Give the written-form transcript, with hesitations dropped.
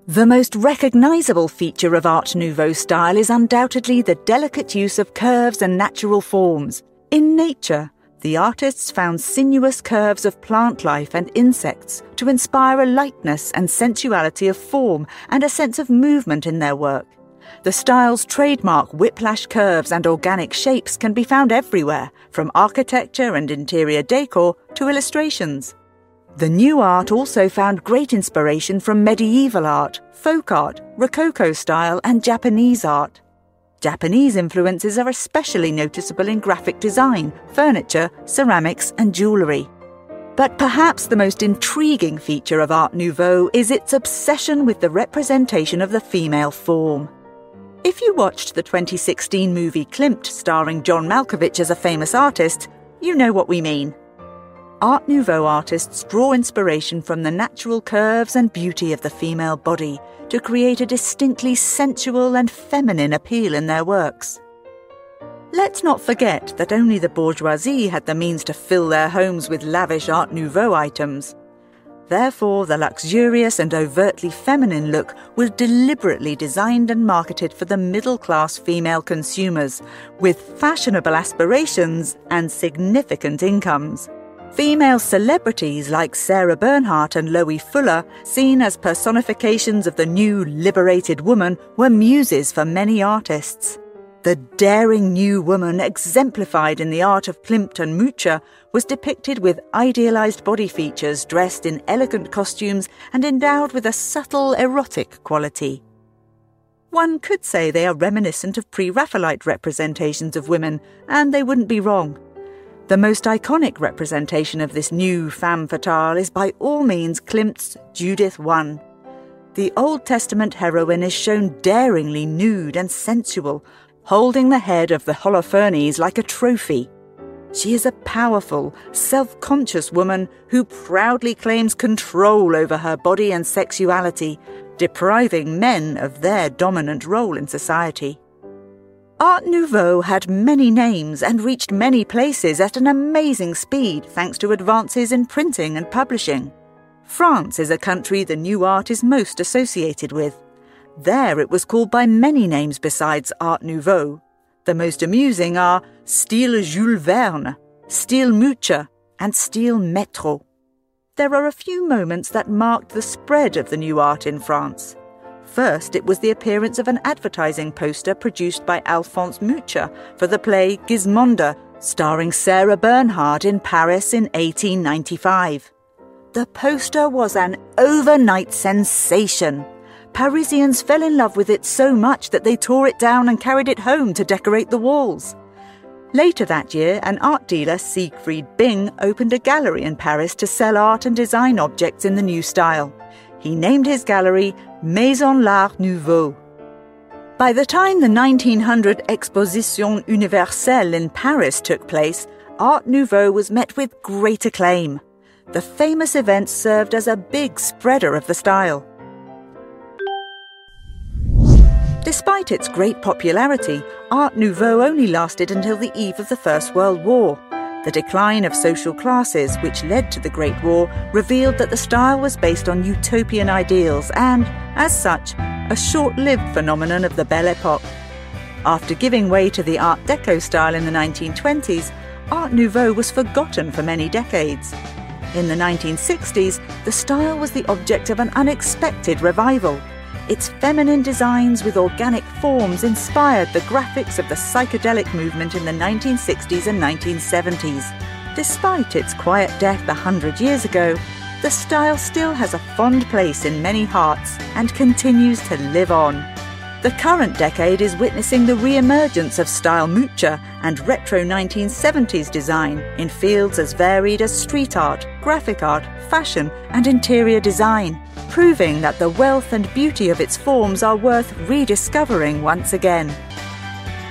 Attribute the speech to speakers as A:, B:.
A: The most recognisable feature of Art Nouveau style is undoubtedly the delicate use of curves and natural forms. In nature, the artists found sinuous curves of plant life and insects to inspire a lightness and sensuality of form and a sense of movement in their work. The style's trademark whiplash curves and organic shapes can be found everywhere, from architecture and interior decor to illustrations. The new art also found great inspiration from medieval art, folk art, Rococo style and Japanese art. Japanese influences are especially noticeable in graphic design, furniture, ceramics and jewellery. But perhaps the most intriguing feature of Art Nouveau is its obsession with the representation of the female form. If you watched the 2016 movie Klimt starring John Malkovich as a famous artist, you know what we mean. Art Nouveau artists draw inspiration from the natural curves and beauty of the female body to create a distinctly sensual and feminine appeal in their works. Let's not forget that only the bourgeoisie had the means to fill their homes with lavish Art Nouveau items. Therefore, the luxurious and overtly feminine look was deliberately designed and marketed for the middle-class female consumers, with fashionable aspirations and significant incomes. Female celebrities like Sarah Bernhardt and Loie Fuller, seen as personifications of the new liberated woman, were muses for many artists. The daring new woman exemplified in the art of Klimt and Mucha was depicted with idealized body features, dressed in elegant costumes and endowed with a subtle erotic quality. One could say they are reminiscent of pre-Raphaelite representations of women, and they wouldn't be wrong. The most iconic representation of this new femme fatale is by all means Klimt's Judith I. The Old Testament heroine is shown daringly nude and sensual, holding the head of the Holofernes like a trophy. She is a powerful, self-conscious woman who proudly claims control over her body and sexuality, depriving men of their dominant role in society. Art Nouveau had many names and reached many places at an amazing speed thanks to advances in printing and publishing. France is a country the new art is most associated with. There it was called by many names besides Art Nouveau. The most amusing are Style Jules Verne, Style Mucha and Style Métro. There are a few moments that marked the spread of the new art in France. First, it was the appearance of an advertising poster produced by Alphonse Mucha for the play Gismonde, starring Sarah Bernhardt in Paris in 1895. The poster was an overnight sensation. Parisians fell in love with it so much that they tore it down and carried it home to decorate the walls. Later that year, an art dealer, Siegfried Bing, opened a gallery in Paris to sell art and design objects in the new style. He named his gallery Maison l'Art Nouveau. By the time the 1900 Exposition Universelle in Paris took place, Art Nouveau was met with great acclaim. The famous event served as a big spreader of the style. Despite its great popularity, Art Nouveau only lasted until the eve of the First World War. The decline of social classes, which led to the Great War, revealed that the style was based on utopian ideals and, as such, a short-lived phenomenon of the Belle Époque. After giving way to the Art Deco style in the 1920s, Art Nouveau was forgotten for many decades. In the 1960s, the style was the object of an unexpected revival. Its feminine designs with organic forms inspired the graphics of the psychedelic movement in the 1960s and 1970s. Despite its quiet death 100 years ago, the style still has a fond place in many hearts and continues to live on. The current decade is witnessing the re-emergence of style Mucha and retro 1970s design in fields as varied as street art, graphic art, fashion and interior design, proving that the wealth and beauty of its forms are worth rediscovering once again.